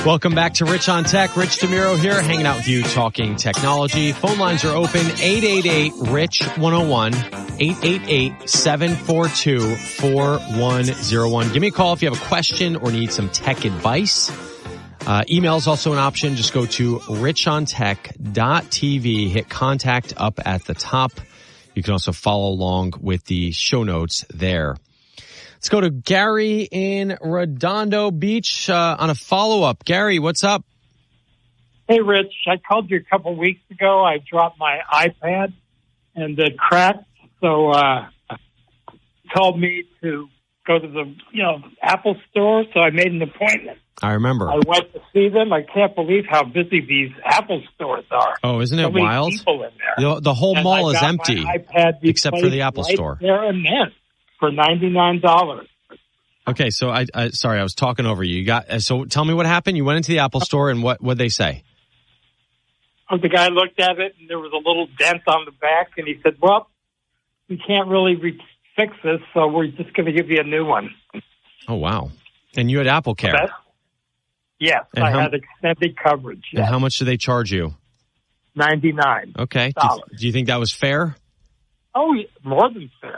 Welcome back to Rich on Tech. Rich DeMuro here, hanging out with you, talking technology. Phone lines are open, 888-RICH-101, 888-742-4101. Give me a call if you have a question or need some tech advice. Email is also an option. Just go to richontech.tv, hit contact up at the top. You can also follow along with the show notes there. Let's go to Gary in Redondo Beach on a follow-up. Gary, what's up? Hey, Rich. I called you a couple of weeks ago. I dropped my iPad and it cracked. So told me to go to the Apple store. So I made an appointment. I remember. I went to see them. I can't believe how busy these Apple stores are. Oh, isn't it so many wild? People in there. The whole mall is empty except for the Apple store. There and then for $99. Okay, so I sorry, I was talking over you. So tell me what happened. You went into the Apple store and what'd they say? Oh, the guy looked at it and there was a little dent on the back and he said, "Well, we can't really fix this, so we're just going to give you a new one." Oh, wow. And you had Apple Care? Yes, I had extended coverage. Yes. And how much do they charge you? $99. Okay. Do you think that was fair? Oh, more than fair.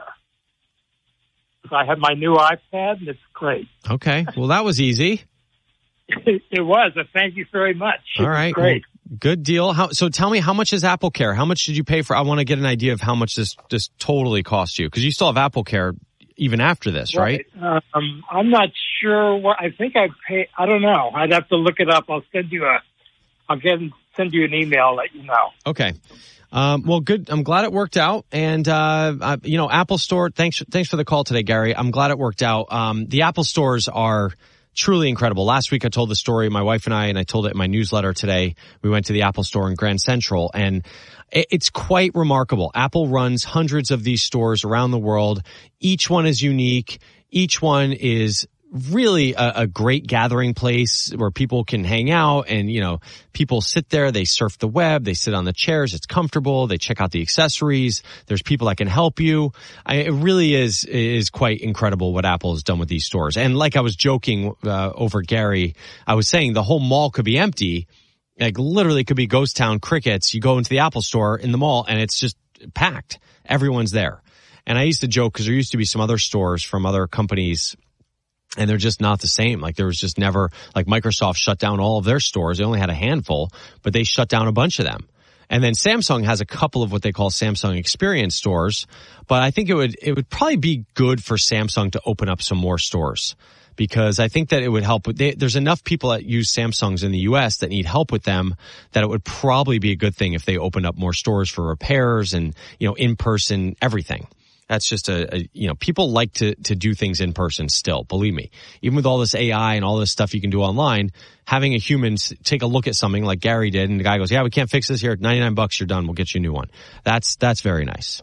I have my new iPad, and it's great. Okay. Well, that was easy. It was. Thank you very much. All right. Great. Well, good deal. So tell me, how much is Apple Care? How much did you pay for? I want to get an idea of how much this totally cost you, because you still have Apple Care even after this, right? I'm not sure what. I think I pay. I don't know. I'd have to look it up. I'll send you an email. Let you know. Okay. Well, good. I'm glad it worked out. And, Apple Store, thanks for the call today, Gary. I'm glad it worked out. The Apple stores are truly incredible. Last week I told the story, my wife and I told it in my newsletter today. We went to the Apple store in Grand Central, and it's quite remarkable. Apple runs hundreds of these stores around the world. Each one is unique. Each one is really a great gathering place where people can hang out and, people sit there, they surf the web, they sit on the chairs, it's comfortable, they check out the accessories, there's people that can help you. It really is quite incredible what Apple has done with these stores. And like I was joking over Gary, I was saying the whole mall could be empty, like literally could be ghost town crickets. You go into the Apple store in the mall and it's just packed. Everyone's there. And I used to joke because there used to be some other stores from other companies and they're just not the same. Like there was just never, like Microsoft shut down all of their stores. They only had a handful, but they shut down a bunch of them. And then Samsung has a couple of what they call Samsung Experience stores. But I think it would probably be good for Samsung to open up some more stores, because I think that it would help. There's enough people that use Samsungs in the U.S. that need help with them that it would probably be a good thing if they opened up more stores for repairs and, in-person everything. That's just people like to do things in person still, believe me. Even with all this AI and all this stuff you can do online, having a human take a look at something like Gary did and the guy goes, "Yeah, we can't fix this here. $99, you're done. We'll get you a new one." That's very nice.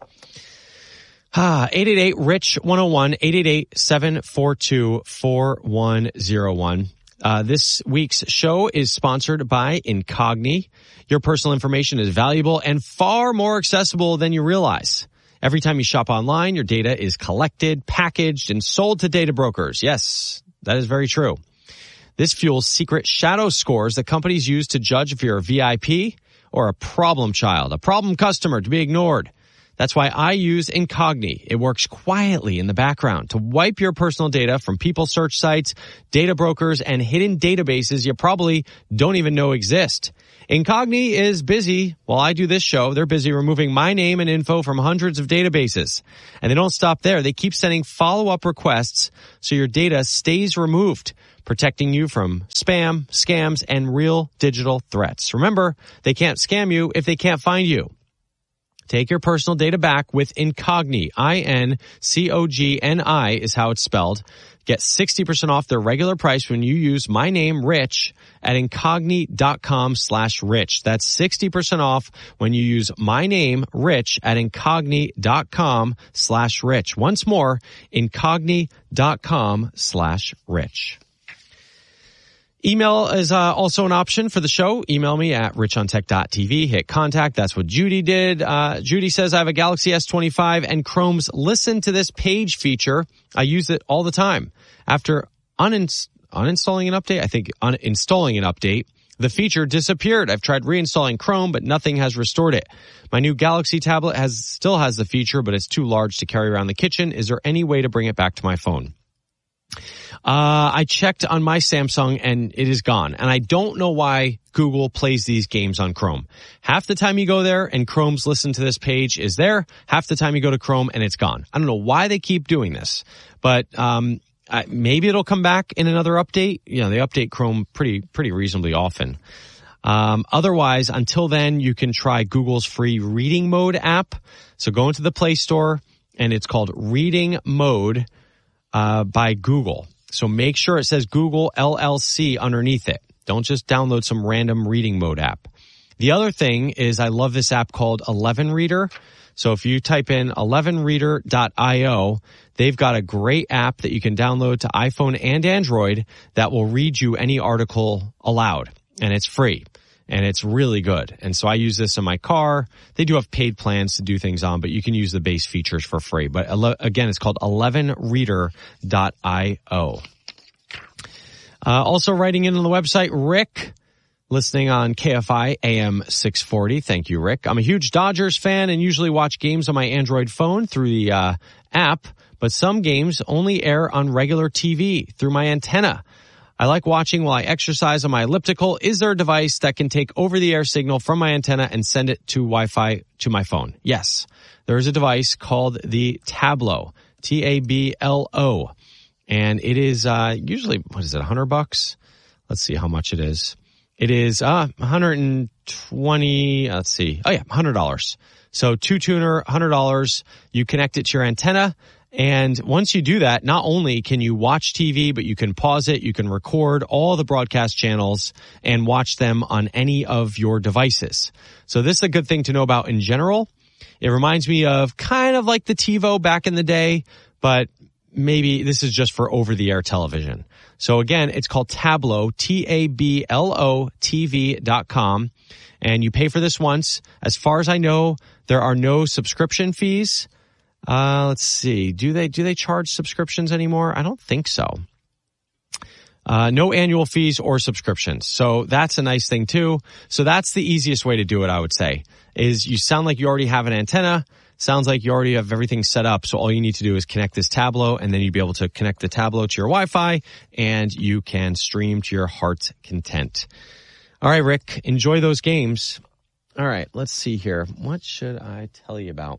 888-RICH-101, 888-742-4101. This week's show is sponsored by Incogni. Your personal information is valuable and far more accessible than you realize. Every time you shop online, your data is collected, packaged, and sold to data brokers. Yes, that is very true. This fuels secret shadow scores that companies use to judge if you're a VIP or a problem child, a problem customer to be ignored. That's why I use Incogni. It works quietly in the background to wipe your personal data from people search sites, data brokers, and hidden databases you probably don't even know exist. Incogni is busy. While I do this show, they're busy removing my name and info from hundreds of databases. And they don't stop there. They keep sending follow-up requests so your data stays removed, protecting you from spam, scams, and real digital threats. Remember, they can't scam you if they can't find you. Take your personal data back with Incogni. Incogni is how it's spelled. Get 60% off their regular price when you use my name, Rich, at incogni.com/rich. That's 60% off when you use my name, Rich, at incogni.com/rich. Once more, incogni.com/rich. Email is also an option for the show. Email me at richontech.tv. Hit contact. That's what Judy did. Judy says, I have a Galaxy S25 and Chrome's Listen to This Page feature. I use it all the time. After uninstalling an update. I think uninstalling an update. The feature disappeared. I've tried reinstalling Chrome, but nothing has restored it. My new Galaxy tablet still has the feature, but it's too large to carry around the kitchen. Is there any way to bring it back to my phone? I checked on my Samsung and it is gone. And I don't know why Google plays these games on Chrome. Half the time you go there and Chrome's listen to this page is there. Half the time you go to Chrome and it's gone. I don't know why they keep doing this, but, maybe it'll come back in another update. You know, they update Chrome pretty reasonably often. Otherwise, until then, you can try Google's free Reading Mode app. So go into the Play Store and it's called Reading Mode, by Google. So make sure it says Google LLC underneath it. Don't just download some random Reading Mode app. The other thing is I love this app called 11Reader. So if you type in 11reader.io, they've got a great app that you can download to iPhone and Android that will read you any article aloud. And it's free. And it's really good. And so I use this in my car. They do have paid plans to do things on, but you can use the base features for free. But again, it's called 11reader.io. Also writing in on the website, Rick, listening on KFI AM 640. Thank you, Rick. I'm a huge Dodgers fan and usually watch games on my Android phone through the app, but some games only air on regular TV through my antenna. I like watching while I exercise on my elliptical. Is there a device that can take over-the-air signal from my antenna and send it to Wi-Fi to my phone? Yes. There is a device called the Tablo, Tablo, and it is usually, what is it, $100? Let's see how much it is. It is $120, let's see. Oh yeah, $100. So two-tuner, $100. You connect it to your antenna. And once you do that, not only can you watch TV, but you can pause it, you can record all the broadcast channels and watch them on any of your devices. So this is a good thing to know about in general. It reminds me of kind of like the TiVo back in the day, but maybe this is just for over-the-air television. So again, it's called Tablo, Tablo TV.com. And you pay for this once. As far as I know, there are no subscription fees. Let's see. Do they charge subscriptions anymore? I don't think so. No annual fees or subscriptions. So that's a nice thing too. So that's the easiest way to do it, I would say, is you sound like you already have an antenna. Sounds like you already have everything set up. So all you need to do is connect this Tablo and then you'd be able to connect the Tablo to your Wi-Fi and you can stream to your heart's content. All right, Rick, enjoy those games. All right, let's see here. What should I tell you about?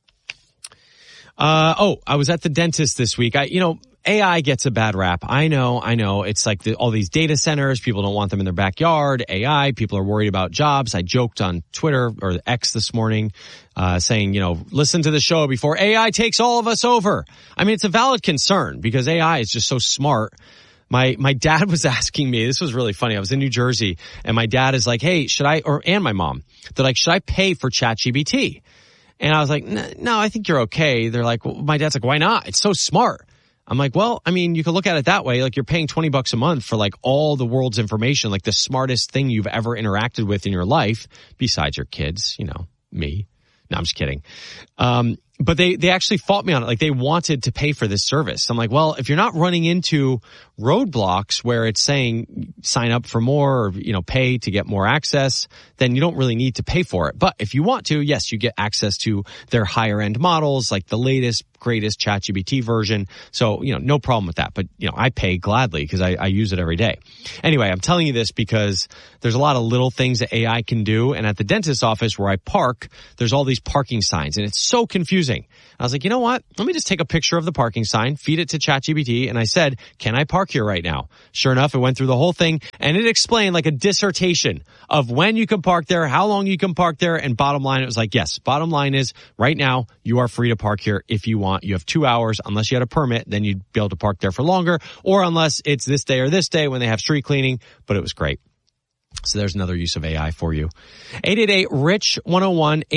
I was at the dentist this week. AI gets a bad rap. I know. It's like all these data centers. People don't want them in their backyard. AI. People are worried about jobs. I joked on Twitter or X this morning, saying, listen to the show before AI takes all of us over. I mean, it's a valid concern because AI is just so smart. My dad was asking me, this was really funny. I was in New Jersey and my dad is like, hey, and my mom, they're like, should I pay for ChatGPT? And I was like, no, I think you're okay. They're like, well, my dad's like, why not? It's so smart. I'm like, well, I mean, you could look at it that way. Like you're paying $20 a month for like all the world's information, like the smartest thing you've ever interacted with in your life, besides your kids, me. No, I'm just kidding. But they actually fought me on it. Like they wanted to pay for this service. I'm like, well, if you're not running into roadblocks where it's saying sign up for more or, pay to get more access, then you don't really need to pay for it. But if you want to, yes, you get access to their higher end models, like the latest, greatest ChatGPT version. So, no problem with that. But, I pay gladly because I use it every day. Anyway, I'm telling you this because there's a lot of little things that AI can do. And at the dentist's office where I park, there's all these parking signs and it's so confusing. I was like, you know what? Let me just take a picture of the parking sign, feed it to ChatGPT. And I said, can I park here right now? Sure enough, it went through the whole thing and it explained like a dissertation of when you can park there, how long you can park there. And bottom line, it was like, yes, bottom line is right now you are free to park here if you want. You have 2 hours. Unless you had a permit, then you'd be able to park there for longer, or unless it's this day or this day when they have street cleaning. But it was great. So there's another use of AI for you. 888-RICH-101,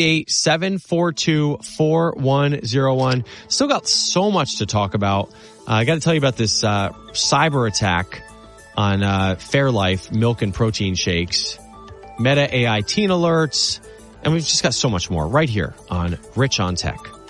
888-742-4101. Still got so much to talk about. I got to tell you about this cyber attack on Fairlife milk and protein shakes, Meta AI teen alerts, and we've just got so much more right here on Rich on Tech.